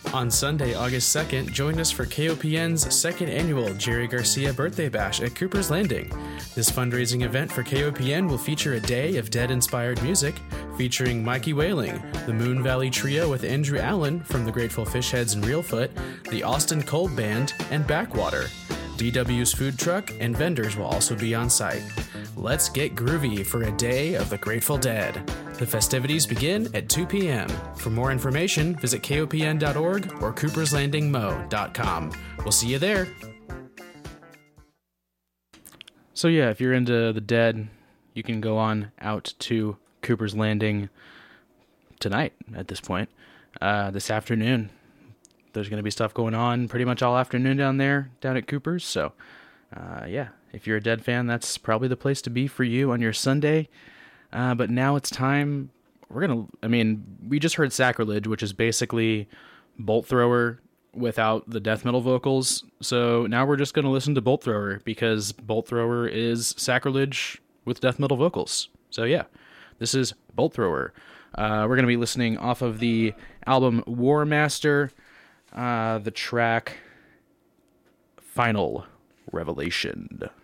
On Sunday, August 2nd, join us for KOPN's second annual Jerry Garcia Birthday Bash at Cooper's Landing. This fundraising event for KOPN will feature a day of Dead-inspired music, featuring Mikey Whaling, the Moon Valley Trio with Andrew Allen from the Grateful Fish Heads and Reelfoot, the Austin Cold Band, and Backwater. DW's food truck and vendors will also be on site. Let's get groovy for a day of the Grateful Dead. The festivities begin at 2 p.m. For more information, visit kopn.org or cooperslandingmo.com. We'll see you there. So yeah, if you're into the Dead, you can go on out to Cooper's Landing tonight at this point. This afternoon, there's going to be stuff going on pretty much all afternoon down at Cooper's. So yeah, if you're a Dead fan, that's probably the place to be for you on your Sunday. But now it's time. We just heard Sacrilege, which is basically Bolt Thrower without the death metal vocals. So now we're just going to listen to Bolt Thrower because Bolt Thrower is Sacrilege with death metal vocals. So yeah, this is Bolt Thrower. We're going to be listening off of the album War Master, the track Final Revelation.